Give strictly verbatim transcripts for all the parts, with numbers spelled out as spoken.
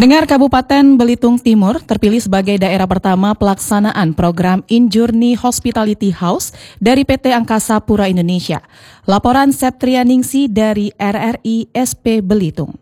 Pendengar, Kabupaten Belitung Timur terpilih sebagai daerah pertama pelaksanaan program In-Journey Hospitality House dari P T Angkasa Pura Indonesia. Laporan Septrianingsi dari R R I S P Belitung.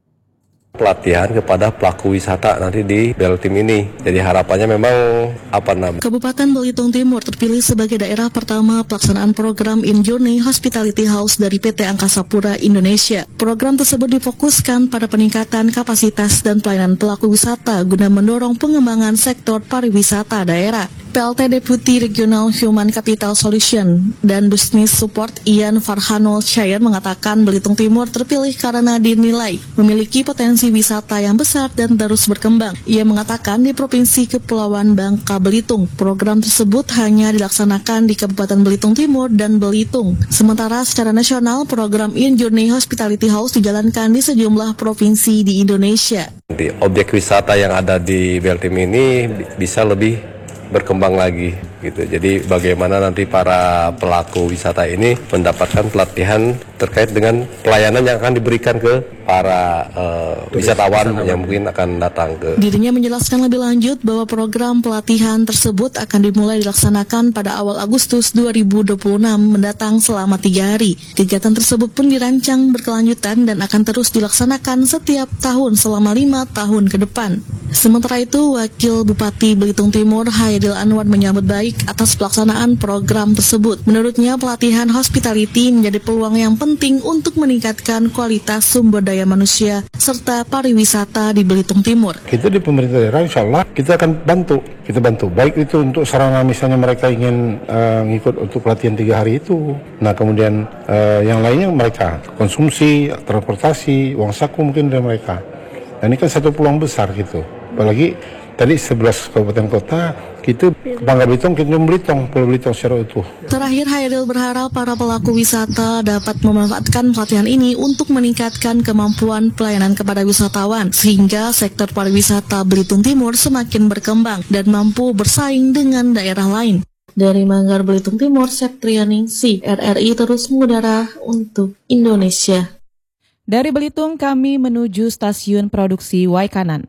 Pelatihan kepada pelaku wisata nanti di Belitung ini. Jadi harapannya memang apa namanya? Kabupaten Belitung Timur terpilih sebagai daerah pertama pelaksanaan program In-Journey Hospitality House dari P T Angkasa Pura Indonesia. Program tersebut difokuskan pada peningkatan kapasitas dan pelayanan pelaku wisata guna mendorong pengembangan sektor pariwisata daerah. P L T Deputi Regional Human Capital Solution dan Business Support Ian Farhanul Chair mengatakan Belitung Timur terpilih karena dinilai memiliki potensi wisata yang besar dan terus berkembang. Ia mengatakan di Provinsi Kepulauan Bangka Belitung, program tersebut hanya dilaksanakan di Kabupaten Belitung Timur dan Belitung. Sementara secara nasional, program In-Journey Hospitality House dijalankan di sejumlah provinsi di Indonesia. Di objek wisata yang ada di Belitung ini bisa lebih berkembang lagi gitu. Jadi bagaimana nanti para pelaku wisata ini mendapatkan pelatihan terkait dengan pelayanan yang akan diberikan ke para uh, wisatawan yang mungkin akan datang ke. Dirinya menjelaskan lebih lanjut bahwa program pelatihan tersebut akan dimulai dilaksanakan pada awal Agustus dua ribu dua puluh enam mendatang selama tiga hari. Kegiatan tersebut pun dirancang berkelanjutan dan akan terus dilaksanakan setiap tahun selama lima tahun ke depan. Sementara itu, Wakil Bupati Belitung Timur Haidil Anwar menyambut baik atas pelaksanaan program tersebut. Menurutnya, pelatihan hospitality menjadi peluang yang penting untuk meningkatkan kualitas sumber daya manusia serta pariwisata di Belitung Timur. Kita di pemerintah daerah, insya Allah kita akan bantu. Kita bantu, baik itu untuk sarana misalnya mereka ingin uh, ngikut untuk pelatihan tiga hari itu. Nah kemudian uh, yang lainnya mereka konsumsi, transportasi, uang saku mungkin dari mereka. Nah ini kan satu peluang besar gitu. Apalagi tadi sebelas kabupaten kota, kita Bangka Belitung, kita Belitung, Pulau Belitung secara utuh. Terakhir, Hairil berharap para pelaku wisata dapat memanfaatkan pelatihan ini untuk meningkatkan kemampuan pelayanan kepada wisatawan, sehingga sektor pariwisata Belitung Timur semakin berkembang dan mampu bersaing dengan daerah lain. Dari Manggar Belitung Timur, Septrianingsi, R R I terus mengudara untuk Indonesia. Dari Belitung, kami menuju stasiun produksi Waikanan.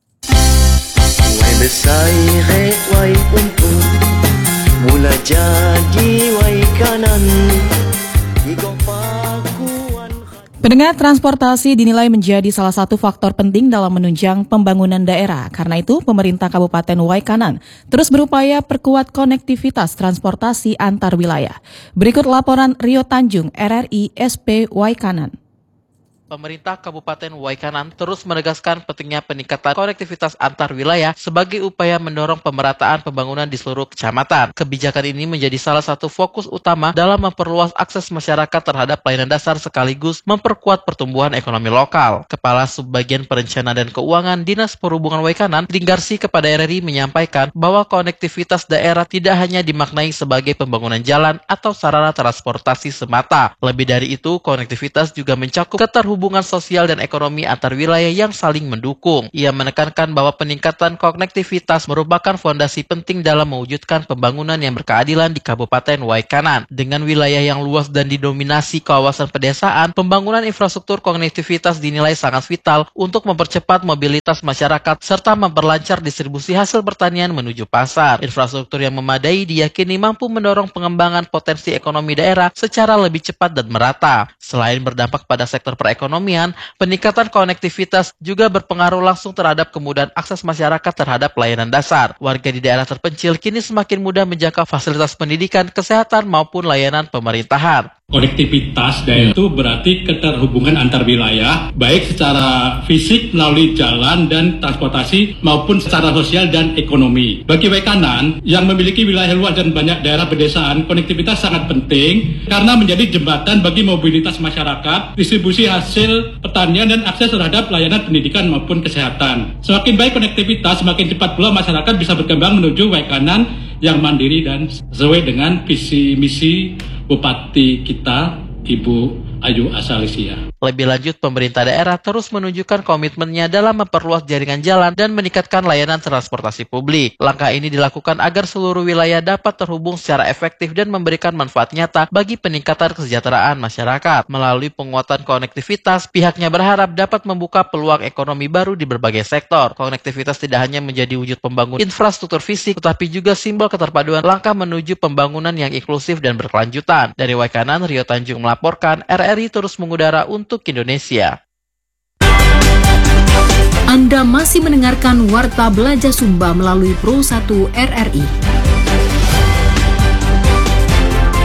Besai wai untung mula jadi wai kanan. Pendengar, transportasi dinilai menjadi salah satu faktor penting dalam menunjang pembangunan daerah. Karena itu, pemerintah Kabupaten Waikanan terus berupaya perkuat konektivitas transportasi antar wilayah. Berikut laporan Rio Tanjung, R R I S P Waikanan. Pemerintah Kabupaten Waikanan terus menegaskan pentingnya peningkatan konektivitas antar wilayah sebagai upaya mendorong pemerataan pembangunan di seluruh kecamatan. Kebijakan ini menjadi salah satu fokus utama dalam memperluas akses masyarakat terhadap pelayanan dasar sekaligus memperkuat pertumbuhan ekonomi lokal. Kepala Subbagian Perencanaan dan Keuangan Dinas Perhubungan Waikanan, Dinggarsi kepada R R I menyampaikan bahwa konektivitas daerah tidak hanya dimaknai sebagai pembangunan jalan atau sarana transportasi semata. Lebih dari itu, konektivitas juga mencakup keterhubungan hubungan sosial dan ekonomi antar wilayah yang saling mendukung. Ia menekankan bahwa peningkatan konektivitas merupakan fondasi penting dalam mewujudkan pembangunan yang berkeadilan di Kabupaten Waikanan. Dengan wilayah yang luas dan didominasi kawasan pedesaan, pembangunan infrastruktur konektivitas dinilai sangat vital untuk mempercepat mobilitas masyarakat serta memperlancar distribusi hasil pertanian menuju pasar. Infrastruktur yang memadai diyakini mampu mendorong pengembangan potensi ekonomi daerah secara lebih cepat dan merata. Selain berdampak pada sektor perekonomian, Ekonomian, peningkatan konektivitas juga berpengaruh langsung terhadap kemudahan akses masyarakat terhadap pelayanan dasar. Warga di daerah terpencil kini semakin mudah menjangkau fasilitas pendidikan, kesehatan maupun layanan pemerintahan. Konektivitas daerah itu berarti keterhubungan antar wilayah, baik secara fisik melalui jalan dan transportasi maupun secara sosial dan ekonomi. Bagi Waikanan yang memiliki wilayah luas dan banyak daerah pedesaan, konektivitas sangat penting karena menjadi jembatan bagi mobilitas masyarakat, distribusi hasil pertanian dan akses terhadap layanan pendidikan maupun kesehatan. Semakin baik konektivitas, semakin cepat pula masyarakat bisa berkembang menuju Waikanan yang mandiri dan sesuai dengan visi misi Bupati kita, Ibu Ayu Asalisia. Lebih lanjut, pemerintah daerah terus menunjukkan komitmennya dalam memperluas jaringan jalan dan meningkatkan layanan transportasi publik. Langkah ini dilakukan agar seluruh wilayah dapat terhubung secara efektif dan memberikan manfaat nyata bagi peningkatan kesejahteraan masyarakat. Melalui penguatan konektivitas, pihaknya berharap dapat membuka peluang ekonomi baru di berbagai sektor. Konektivitas tidak hanya menjadi wujud pembangunan infrastruktur fisik, tetapi juga simbol keterpaduan langkah menuju pembangunan yang inklusif dan berkelanjutan. Dari Waikanan, Rio Tanjung melaporkan, R R I terus mengudara untuk Indonesia. Anda masih mendengarkan Warta Belajar Sumba melalui Pro satu R R I.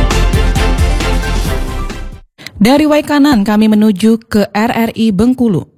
Dari Waikanan kami menuju ke R R I Bengkulu.